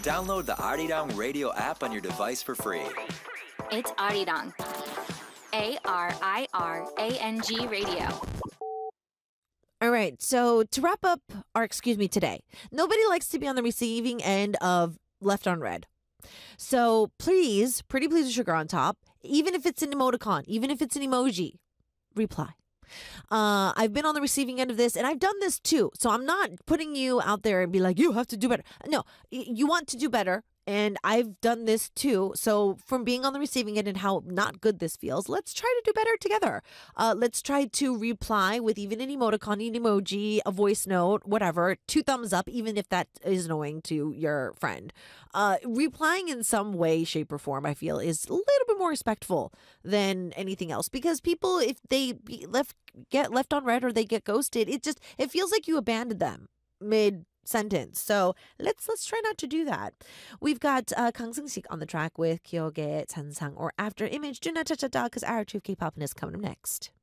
Download the Arirang radio app on your device for free. It's Arirang. ARIRANG Radio. All right. So to wrap up today, nobody likes to be on the receiving end of left on red. So please, pretty please with sugar on top, even if it's an emoticon, even if it's an emoji, reply. I've been on the receiving end of this and I've done this too. So I'm not putting you out there and be like, you have to do better. No, you want to do better. And I've done this too. So from being on the receiving end and how not good this feels, let's try to do better together. Let's try to reply with even an emoticon, an emoji, a voice note, whatever. 2 thumbs up, even if that is annoying to your friend. Replying in some way, shape, or form, I feel, is a little bit more respectful than anything else. Because people, if they get left on red or they get ghosted, it feels like you abandoned them mid-sentence. So let's try not to do that. We've got Kang Seung-sik on the track with 기억의 잔상 or After Image. Do not touch that dial because our truth K-pop is coming up next.